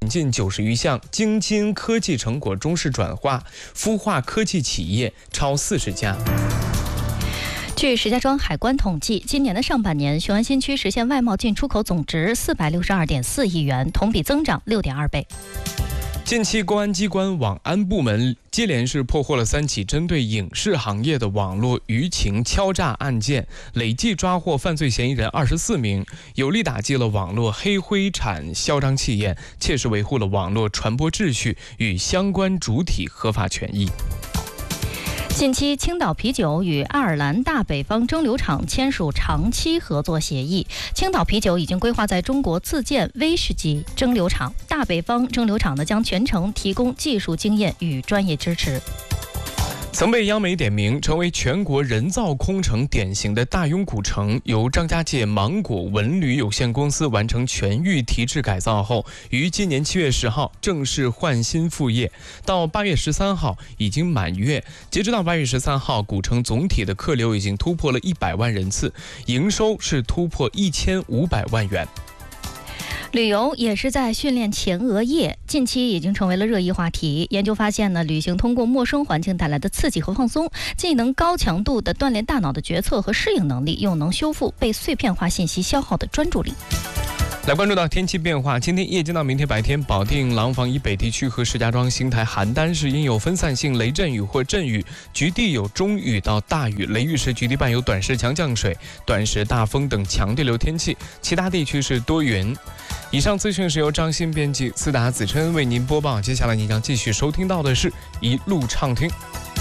近90余项京津科技成果中式转化，孵化科技企业超40家。 据石家庄海关统计，今年的上半年，雄安新区实现外贸进出口总值462.4亿元，同比增长6.2倍。 近期，公安机关网安部门接连是破获了3起针对影视行业的网络舆情敲诈案件，累计抓获犯罪嫌疑人24名，有力打击了网络黑灰产嚣张气焰，切实维护了网络传播秩序与相关主体合法权益。 近期，青岛啤酒与爱尔兰大北方蒸馏厂签署长期合作协议。青岛啤酒已经规划在中国自建威士忌蒸馏厂，大北方蒸馏厂呢将全程提供技术经验与专业支持。 曾被央媒点名成为全国人造空城典型的大庸古城，由张家界芒果文旅有限公司完成全域提质改造后，于今年7月10号正式换新复业，到8月13号已经满月。截止到8月13号，古城总体的客流已经突破了100万人次，营收是突破1500万元。 旅游也是在训练前额叶，近期已经成为了热议话题。研究发现呢，旅行通过陌生环境带来的刺激和放松，既能高强度的锻炼大脑的决策和适应能力，又能修复被碎片化信息消耗的专注力。 来关注到天气变化，今天夜间到明天白天，保定、廊坊以北地区和石家庄、邢台、邯郸市应有分散性雷阵雨或阵雨，局地有中雨到大雨，雷雨时局地伴有短时强降水、短时大风等强对流天气，其他地区是多云。以上资讯是由张鑫编辑，思达子琛为您播报。接下来您将继续收听到的是一路畅听。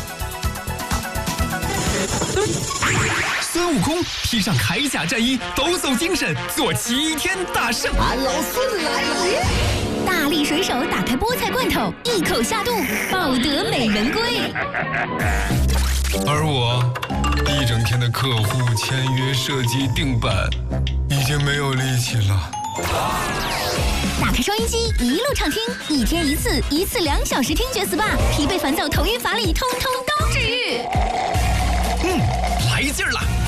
孙悟空披上铠甲战衣，抖擞精神，做齐天大圣。 俺老孙来了！ 大力水手打开菠菜罐头，一口下肚，抱得美人归。 而我一整天的客户签约、设计、定版，已经没有力气了。 打开收音机，一路畅听，一天一次，一次2小时听觉 SPA， 疲惫烦躁、头晕乏力，通通都治愈。 来劲儿了！